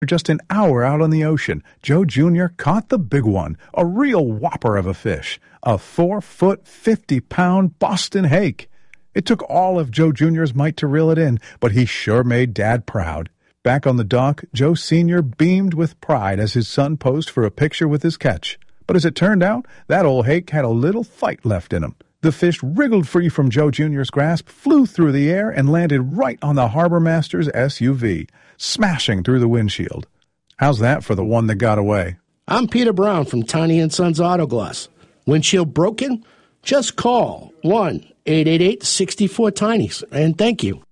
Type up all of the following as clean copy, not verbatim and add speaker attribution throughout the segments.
Speaker 1: Just an hour out on the ocean, Joe Jr. caught the big one, a real whopper of a fish, a 4-foot, 50-pound Boston hake. It took all of Joe Jr.'s might to reel it in, but he sure made Dad proud. Back on the dock, Joe Sr. beamed with pride as his son posed for a picture with his catch. But as it turned out, that old hake had a little fight left in him. The fish wriggled free from Joe Jr.'s grasp, flew through the air, and landed right on the harbor master's SUV, smashing through the windshield. How's that for the one that got away?
Speaker 2: I'm Peter Brown from Tiny & Sons Auto Glass. Windshield broken? Just call 1-888-64-TINY, and thank you.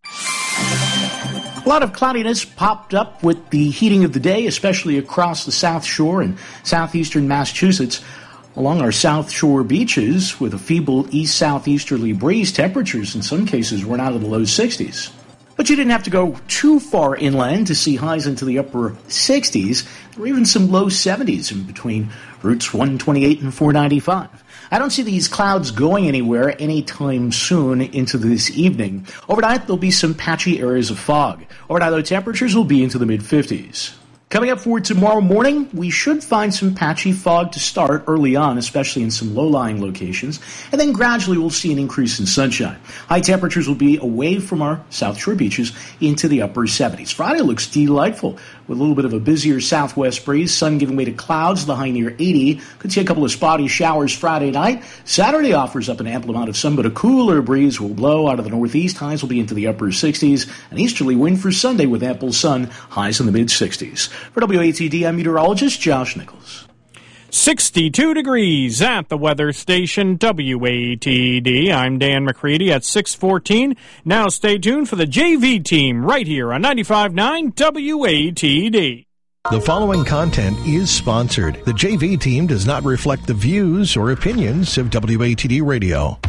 Speaker 3: A lot of cloudiness popped up with the heating of the day, especially across the South Shore and southeastern Massachusetts. Along our South Shore beaches, with a feeble east-southeasterly breeze, temperatures in some cases were out of the low 60s. But you didn't have to go too far inland to see highs into the upper 60s, or even some low 70s in between routes 128 and 495. I don't see these clouds going anywhere anytime soon into this evening. Overnight, there'll be some patchy areas of fog. Overnight, low temperatures will be into the mid-50s. Coming up for tomorrow morning, we should find some patchy fog to start early on, especially in some low-lying locations, and then gradually we'll see an increase in sunshine. High temperatures will be away from our South Shore beaches into the upper 70s. Friday looks delightful with a little bit of a busier southwest breeze, sun giving way to clouds, the high near 80. Could see a couple of spotty showers Friday night. Saturday offers up an ample amount of sun, but a cooler breeze will blow out of the northeast. Highs will be into the upper 60s. An easterly wind for Sunday with ample sun, highs in the mid-60s. For WATD, I'm meteorologist Josh Nichols.
Speaker 4: 62 degrees at the weather station WATD. I'm Dan McCready at 6:14. Now stay tuned for the JV team right here on 95.9 WATD.
Speaker 5: The following content is sponsored. The JV team does not reflect the views or opinions of WATD Radio.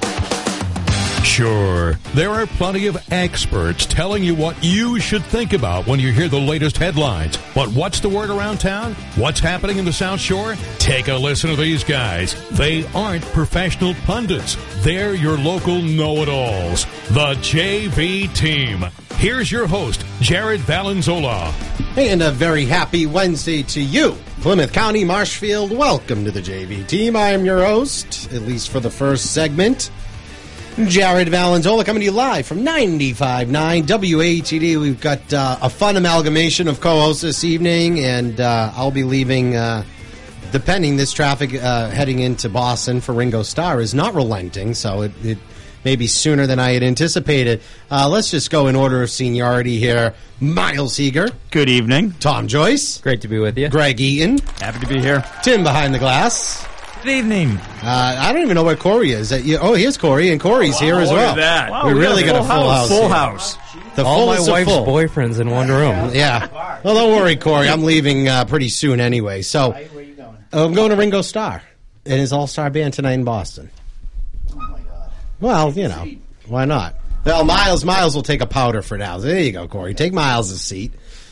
Speaker 6: Sure, there are plenty of experts telling you what you should think about when you hear the latest headlines. But what's the word around town? What's happening in the South Shore? Take a listen to these guys. They aren't professional pundits. They're your local know-it-alls. The JV team. Here's your host, Jared Valenzola.
Speaker 7: Hey, and a very happy Wednesday to you. Plymouth County, Marshfield, welcome to the JV team. I am your host, at least for the first segment, Jared Valenzola, coming to you live from 95.9 WATD. We've got a fun amalgamation of co-hosts this evening, and I'll be leaving, depending, this traffic heading into Boston for Ringo Starr is not relenting, so it may be sooner than I had anticipated. Let's just go in order of seniority here. Miles Seeger.
Speaker 8: Good evening.
Speaker 7: Tom Joyce.
Speaker 8: Great to be with you.
Speaker 7: Greg Eaton.
Speaker 8: Happy to be here.
Speaker 7: Tim behind the glass.
Speaker 8: Good evening.
Speaker 7: I don't even know where Corey is. Here's Corey, and Corey's here as well.
Speaker 8: Look at that.
Speaker 7: Wow, we really got a full house.
Speaker 8: Full house.
Speaker 7: The
Speaker 8: all my wife's
Speaker 7: full.
Speaker 8: boyfriends in one room.
Speaker 7: Yeah. Well, don't worry, Corey. I'm leaving pretty soon anyway. So,
Speaker 2: Where are you going?
Speaker 7: I'm going to Ringo Starr and his all-star band tonight in Boston.
Speaker 2: Oh, my God.
Speaker 7: Well, you know, why not? Well, Miles will take a powder for now. There you go, Corey. Take Miles' seat.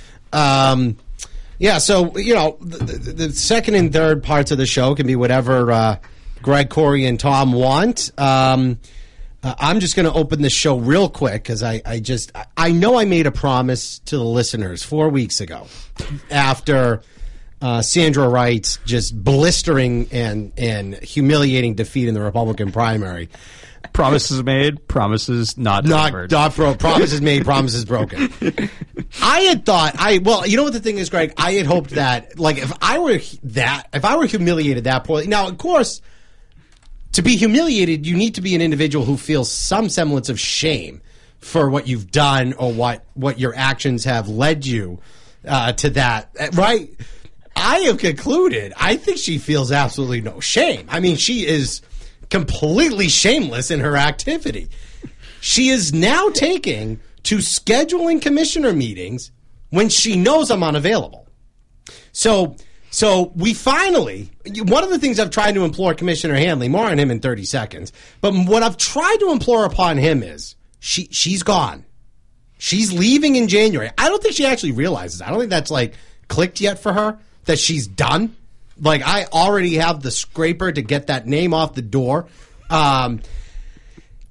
Speaker 7: Yeah, so, you know, the second and third parts of the show can be whatever Greg, Corey, and Tom want. I'm just going to open the show real quick because I know I made a promise to the listeners 4 weeks ago after Sandra Wright's just blistering and humiliating defeat in the Republican primary.
Speaker 8: Promises made, promises not delivered.
Speaker 7: Promises made, promises broken. I had thought, well, you know what the thing is, Greg? I had hoped that, like, if I were humiliated that poorly. Now, of course, to be humiliated, you need to be an individual who feels some semblance of shame for what you've done or what your actions have led you to that, right? I have concluded, I think she feels absolutely no shame. I mean, she is completely shameless in her activity. She is now taking to scheduling commissioner meetings when she knows I'm unavailable. So we finally, one of the things I've tried to implore Commissioner Hanley, more on him in 30 seconds, but what I've tried to implore upon him is she's gone. She's leaving in January. I don't think she actually realizes. I don't think that's like clicked yet for her that she's done. Like, I already have the scraper to get that name off the door.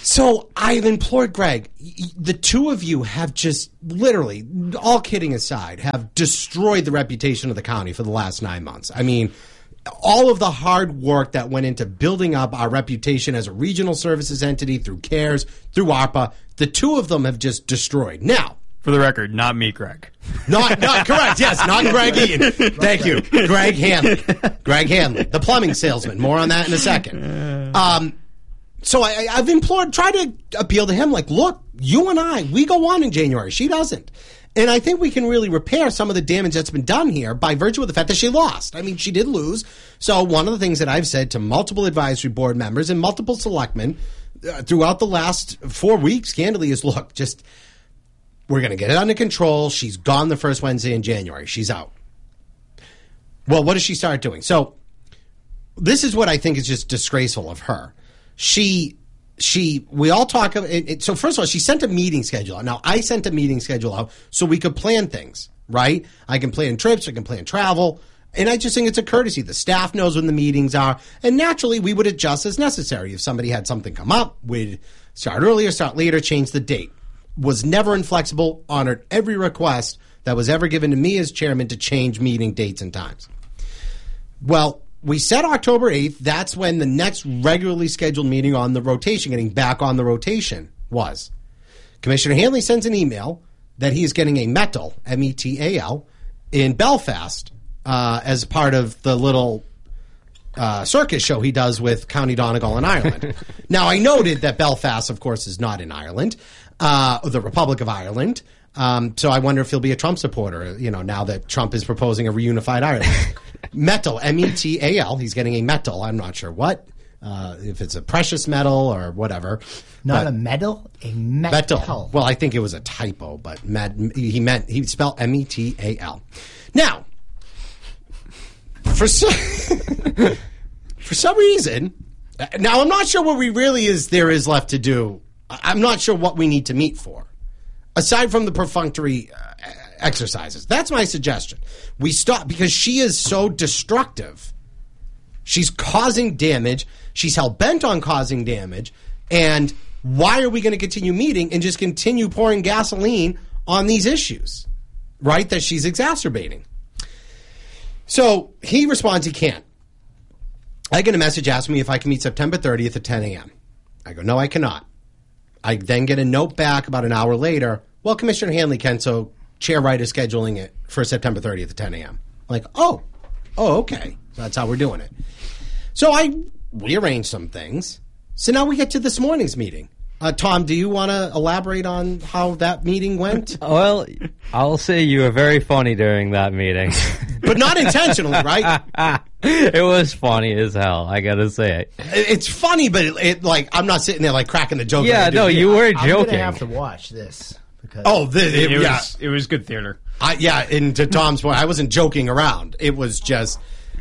Speaker 7: So I've implored Greg, the two of you have just literally, all kidding aside, have destroyed the reputation of the county for the last 9 months. I mean, all of the hard work that went into building up our reputation as a regional services entity through CARES, through ARPA, the two of them have just destroyed. Now,
Speaker 8: For the record, not me, Greg.
Speaker 7: Not correct. Yes, not Greg Eaton. Thank you, Greg Hanley. Greg Hanley, the plumbing salesman. More on that in a second. So I've tried to appeal to him. Like, look, you and I, we go on in January. She doesn't. And I think we can really repair some of the damage that's been done here by virtue of the fact that she lost. I mean, she did lose. So one of the things that I've said to multiple advisory board members and multiple selectmen throughout the last 4 weeks, candidly, is look, we're going to get it under control. She's gone the first Wednesday in January. She's out. Well, what does she start doing? So this is what I think is just disgraceful of her. We all talk of it. So first of all, she sent a meeting schedule out. Now, I sent a meeting schedule out so we could plan things, right? I can plan trips. I can plan travel. And I just think it's a courtesy. The staff knows when the meetings are. And naturally, we would adjust as necessary. If somebody had something come up, we'd start earlier, start later, change the date. Was never inflexible, honored every request that was ever given to me as chairman to change meeting dates and times. Well, we set October 8th. That's when the next regularly scheduled meeting on the rotation, getting back on the rotation, was. Commissioner Hanley sends an email that he is getting a METAL, M-E-T-A-L, in Belfast as part of the little circus show he does with County Donegal in Ireland. Now, I noted that Belfast, of course, is not in Ireland, the Republic of Ireland. So I wonder if he'll be a Trump supporter, now that Trump is proposing a reunified Ireland. Metal, M-E-T-A-L. He's getting a metal. I'm not sure what. If it's a precious metal or whatever.
Speaker 9: Not a medal, a metal.
Speaker 7: Well, I think it was a typo, but he spelled M-E-T-A-L. Now, for some reason, now I'm not sure what there is left to do. I'm not sure what we need to meet for, aside from the perfunctory exercises. That's my suggestion. We stop because she is so destructive. She's causing damage. She's hell-bent on causing damage. And why are we going to continue meeting and just continue pouring gasoline on these issues, right, that she's exacerbating? So he responds he can't. I get a message asking me if I can meet September 30th at 10 a.m. I go, no, I cannot. I then get a note back about an hour later. Well, Commissioner Hanley can, so Chair Wright is scheduling it for September 30th at 10 a.m. I'm like, oh, okay. So that's how we're doing it. So I rearranged some things. So now we get to this morning's meeting. Tom, do you want to elaborate on how that meeting went?
Speaker 10: Well, I'll say you were very funny during that meeting.
Speaker 7: But not intentionally, right?
Speaker 10: It was funny as hell, I gotta say it.
Speaker 7: It's funny, but I'm not sitting there like cracking the joke.
Speaker 10: Yeah, no, you were joking.
Speaker 9: I'm going to have to watch this. Because
Speaker 8: it was good theater.
Speaker 7: And to Tom's point, I wasn't joking around. It was just,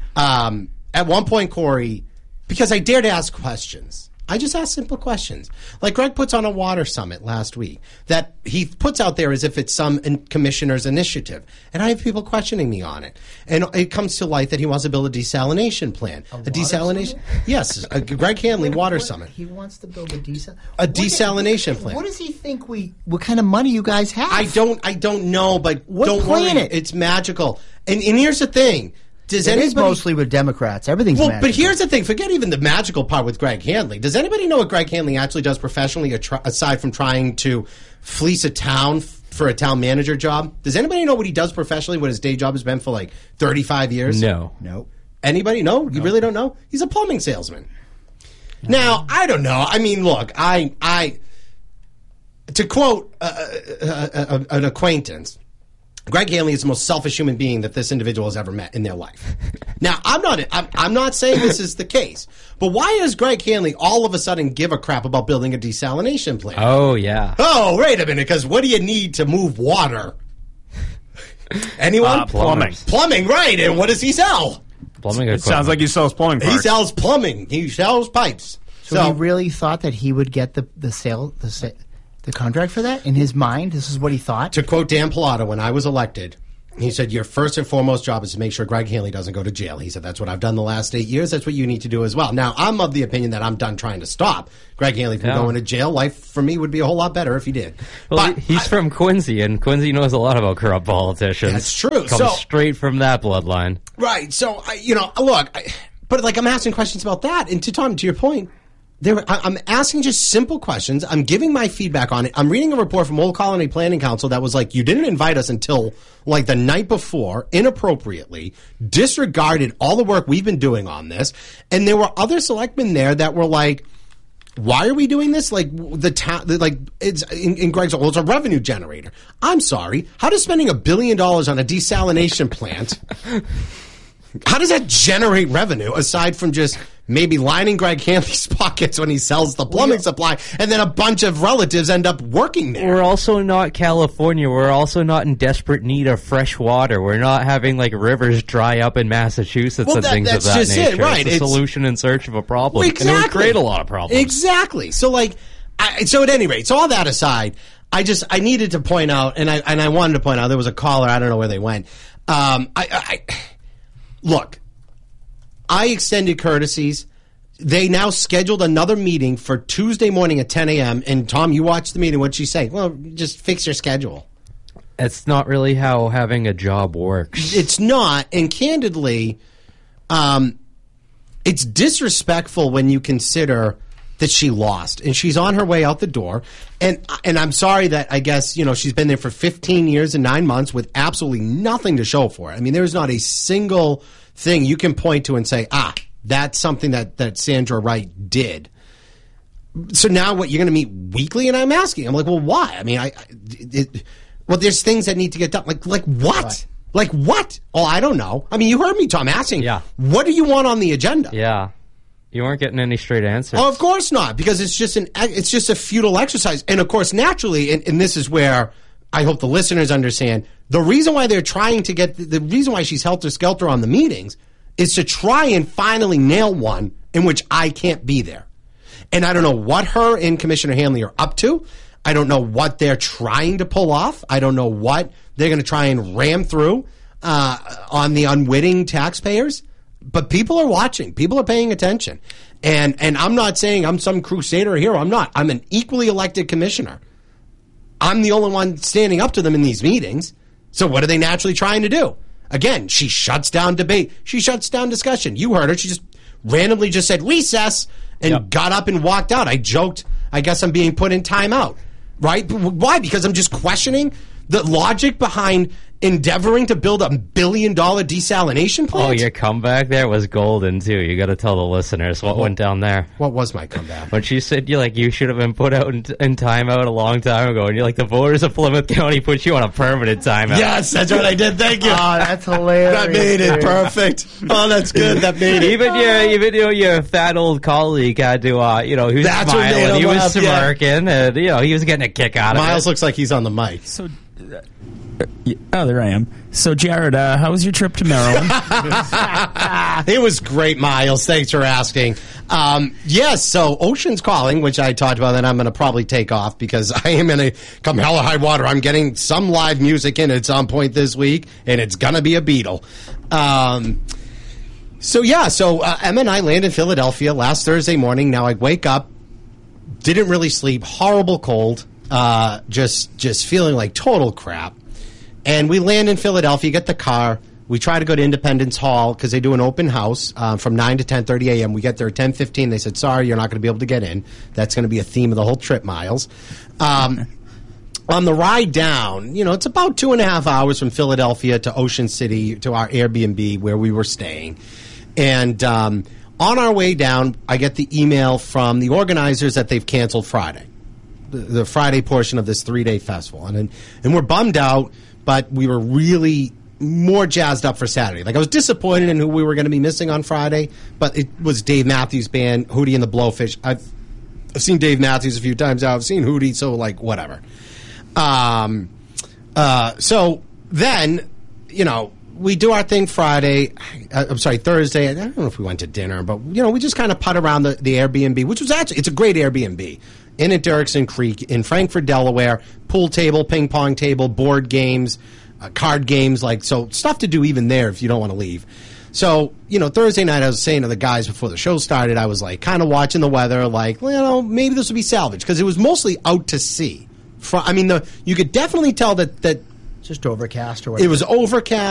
Speaker 7: at one point, Corey, because I dared to ask questions. I just asked simple questions. Like Greg puts on a water summit last week that he puts out there as if it's some commissioner's initiative. And I have people questioning me on it. And it comes to light that he wants to build a desalination plant.
Speaker 9: A desalination?
Speaker 7: Summit? Yes, a Greg Hanley water summit.
Speaker 9: He wants to build a
Speaker 7: desalination plant.
Speaker 9: What does he think what kind of money you guys have?
Speaker 7: I don't know, but don't worry. It's magical. And here's the thing. It is
Speaker 9: mostly with Democrats. Everything's magical.
Speaker 7: But here's the thing. Forget even the magical part with Greg Hanley. Does anybody know what Greg Hanley actually does professionally aside from trying to fleece a town for a town manager job? Does anybody know what he does professionally, what his day job has been for 35 years?
Speaker 10: No.
Speaker 7: Anybody? No? You really don't know? He's a plumbing salesman. Now, I don't know. I mean, look, I to quote an acquaintance, Greg Hanley is the most selfish human being that this individual has ever met in their life. Now, I'm not saying this is the case, but why does Greg Hanley all of a sudden give a crap about building a desalination plant?
Speaker 10: Oh, yeah.
Speaker 7: Oh, wait a minute, because what do you need to move water? Anyone? Plumbing, right. And what does he sell?
Speaker 10: Plumbing equipment.
Speaker 8: It sounds like he sells plumbing parts.
Speaker 7: He sells plumbing. He sells pipes.
Speaker 9: So he really thought that he would get the contract for that? In his mind, this is what he thought?
Speaker 7: To quote Dan Pallotta, when I was elected, He said, your first and foremost job is to make sure Greg Hanley doesn't go to jail. He said, that's what I've done the last 8 years. That's what you need to do as well. Now, I'm of the opinion that I'm done trying to stop Greg Hanley from going to jail. Life for me would be a whole lot better if he did.
Speaker 10: Well, he's from Quincy, and Quincy knows a lot about corrupt politicians.
Speaker 7: That's true.
Speaker 10: Comes straight from that bloodline.
Speaker 7: Right. So, but I'm asking questions about that. And to your point, I'm asking just simple questions. I'm giving my feedback on it. I'm reading a report from Old Colony Planning Council that was like, you didn't invite us until like the night before, inappropriately, disregarded all the work we've been doing on this. And there were other selectmen there that were like, why are we doing this? Like it's in Greg's, it's a revenue generator. I'm sorry. How does spending $1 billion on a desalination plant, how does that generate revenue aside from just maybe lining Greg Hanley's pockets when he sells the plumbing supply, and then a bunch of relatives end up working there?
Speaker 10: We're also not California. We're also not in desperate need of fresh water. We're not having like rivers dry up in Massachusetts and things of that nature. It, right? It's a solution in search of a problem.
Speaker 7: Exactly.
Speaker 10: And it would create a lot of problems.
Speaker 7: Exactly. So so at any rate, so all that aside, I needed to point out, and I wanted to point out, there was a caller, I don't know where they went. Look, I extended courtesies. They now scheduled another meeting for Tuesday morning at 10 a.m. And, Tom, you watched the meeting. What'd she say? Well, just fix your schedule.
Speaker 10: It's not really how having a job works.
Speaker 7: It's not. And candidly, it's disrespectful when you consider that she lost. And she's on her way out the door. And I'm sorry that, I guess, she's been there for 15 years and 9 months with absolutely nothing to show for it. I mean, there's not a single thing you can point to and say, that's something that Sandra Wright did. So now what, you're going to meet weekly? And I'm asking, I'm like, well, why? I mean, there's things that need to get done. Like what? Right. Like what? Oh, I don't know. I mean, you heard me, Tom, asking, what do you want on the agenda?
Speaker 10: Yeah. You weren't getting any straight answers.
Speaker 7: Oh, of course not, because it's just a futile exercise. And of course, naturally, and this is where I hope the listeners understand, the reason why they're trying to get, the reason why she's helter-skelter on the meetings is to try and finally nail one in which I can't be there. And I don't know what her and Commissioner Hanley are up to. I don't know what they're trying to pull off. I don't know what they're going to try and ram through on the unwitting taxpayers. But people are watching. People are paying attention. And I'm not saying I'm some crusader hero. I'm not. I'm an equally elected commissioner. I'm the only one standing up to them in these meetings. So what are they naturally trying to do? Again, she shuts down debate. She shuts down discussion. You heard her. She just randomly just said recess and got up and walked out. I joked, I guess I'm being put in timeout. Right? Why? Because I'm just questioning the logic behind endeavoring to build $1 billion desalination plant?
Speaker 10: Oh, your comeback there was golden, too. You got to tell the listeners what went down there.
Speaker 7: What was my comeback?
Speaker 10: When she said you should have been put out in timeout a long time ago, and you're like, the voters of Plymouth County put you on a permanent timeout.
Speaker 7: Yes, that's what I did. Thank you.
Speaker 9: Oh, that's hilarious.
Speaker 7: That made it perfect. Oh, that's good. That made it.
Speaker 10: Even your fat old colleague had to, he was smiling, he was smirking, and, he was getting a kick out of it.
Speaker 7: Miles looks like he's on the mic.
Speaker 11: So... there I am. So, Jared, how was your trip to Maryland?
Speaker 7: It was great, Miles. Thanks for asking. Yes, so Ocean's Calling, which I talked about, that I'm going to probably take off because I am in a come hell or high water. I'm getting some live music in at some point this week, and it's going to be a Beatle. So Emma and I landed in Philadelphia last Thursday morning. Now I wake up, didn't really sleep, horrible cold, just feeling like total crap. And we land in Philadelphia, get the car. We try to go to Independence Hall because they do an open house from 9 to 10:30 a.m. We get there at 10:15. They said, sorry, you're not going to be able to get in. That's going to be a theme of the whole trip, Miles. On the ride down, it's about 2.5 hours from Philadelphia to Ocean City to our Airbnb where we were staying. And on our way down, I get the email from the organizers that they've canceled Friday, the Friday portion of this 3-day festival. And we're bummed out, but we were really more jazzed up for Saturday. Like, I was disappointed in who we were going to be missing on Friday, but it was Dave Matthews Band, Hootie and the Blowfish. I've seen Dave Matthews a few times now. I've seen Hootie, so, whatever. So then, we do our thing Thursday. I don't know if we went to dinner, but, we just kind of put around the Airbnb, which was it's a great Airbnb. In at Dirksen Creek in Frankfort, Delaware, pool table, ping pong table, board games, card games, so stuff to do even there if you don't want to leave. So, Thursday night I was saying to the guys before the show started, I was kind of watching the weather, maybe this will be salvaged, because it was mostly out to sea. You could definitely tell that
Speaker 9: just overcast or whatever.
Speaker 7: It was overcast.